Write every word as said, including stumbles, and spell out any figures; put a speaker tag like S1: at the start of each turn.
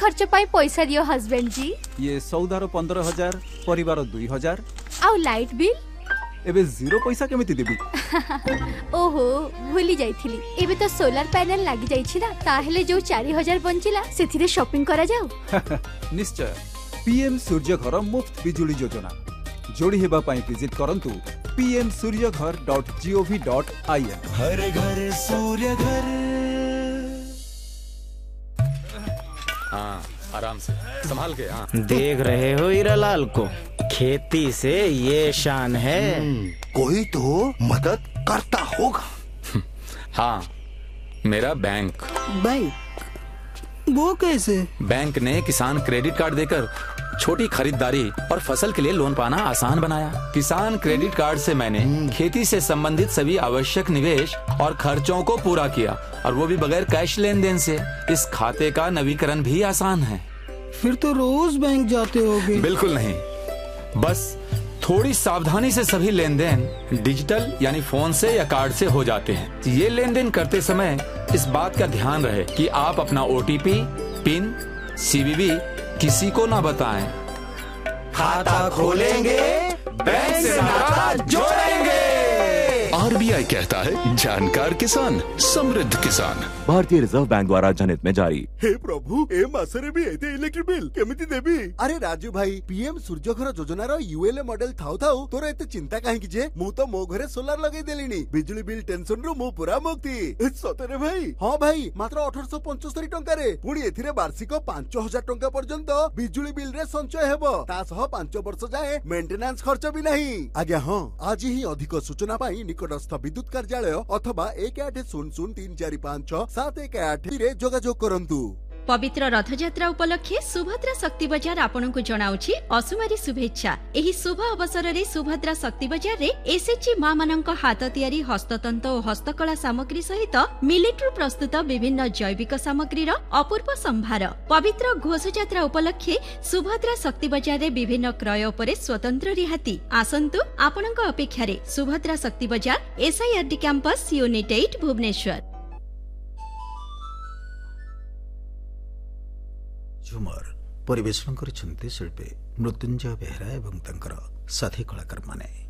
S1: खर्च पाई पैसा दियो हस्बैंड जी।
S2: ये सौदार पंद्रह हजार परिवार दुई हजार
S1: आउ लाइट बिल
S2: एबे जीरो पैसा केमिति देबी।
S1: ओहो भूली जाइथिली एबे तो सोलर पैनल लागी जाइछि ना ताहेले जो चार हजार बंचिला सेथिरे शॉपिंग करा जाऊ।
S2: निश्चय पीएम सूर्य घर मुफ्त बिजुली योजना जोड़ी हेबा पाई विजिट करंतु पी एम सूर्य घर dot G O V dot I N.
S3: हर घर सूर्य घर।
S4: हाँ आराम से संभाल के। हाँ
S5: देख रहे हो हीरालाल को, खेती से ये शान है।
S3: कोई तो मदद करता होगा।
S4: हाँ मेरा बैंक।
S6: बैंक वो कैसे?
S4: बैंक ने किसान क्रेडिट कार्ड देकर छोटी खरीदारी और फसल के लिए लोन पाना आसान बनाया। किसान क्रेडिट कार्ड से मैंने खेती से संबंधित सभी आवश्यक निवेश और खर्चों को पूरा किया और वो भी बगैर कैश लेन देन से। इस खाते का नवीकरण भी आसान है।
S6: फिर तो रोज बैंक जाते होगे?
S4: बिल्कुल नहीं, बस थोड़ी सावधानी से सभी लेन देन डिजिटल यानी फोन से या कार्ड से हो जाते हैं। ये लेन देन करते समय इस बात का ध्यान रहे कि आप अपना O T P, pin, C we we किसी को ना बताएं।
S3: खाता खोलेंगे बैंक से नाता जोड़ेंगे।
S7: आर बी आई कहता है जानकार किसान समृद्ध किसान।
S8: भारतीय रिजर्व बैंक द्वारा जनहित में जारी।
S3: हे प्रभु ए मासरे भी एते इलेक्ट्रिक बिल केमिति देबी? अरे राजू भाई पीएम सूर्य घर योजना रो यूएलए मॉडल थाउ थाउ तोर एते चिंता काहे कि जे मु तो मो घरे सोलार लगै देलिनी। बिजली बिल टेंशन रो मु पूरा मुक्ति। सतरे भाई? हां भाई मात्र अठारह सौ पचहत्तर टंका रे पुणी एथिरे वार्षिक पांच हजार टंका पर्यंत बिजली बिल रे संचय हेबो। ता सह पांच वर्ष जाए मेंटेनेंस खर्च भी नहीं। आज्ञा हां आज ही अधिक सूचना पाई निकटस्थ विद्युत कार्यालय अथवा एक आठ शून्य शून्य तीन चार पांच छह सात एक आठ रे जोगाजोग करंतु।
S9: पवित्र रथयात्रा उपलक्षे सुभद्रा शक्ति बजार आपनकु जणाउछि असुमारी शुभेच्छा। एही शुभ अवसर रे सुभद्रा शक्ति बजार रे एसएचजी मां मानक हाथ तयारी हस्ततंत और हस्तकला सामग्री सहित मिलिट्रु प्रस्तुत विभिन्न जैविक सामग्री रो अपूर्व संभार। पवित्र घोष यात्रा उपलक्षे सुभद्रा शक्ति बजार रे विभिन्न क्रय उपरे स्वतंत्र रिहाती। आसंतु आपनक अपेक्षा रे सुभद्रा शक्ति बजार एसआईआरडी कैंपस यूनिट आठ भुवनेश्वर।
S10: झुमर परिवेषण करिसेंती शिल्पी मृत्युंजय बेहरा एवं तांकर साथी कलाकार माने।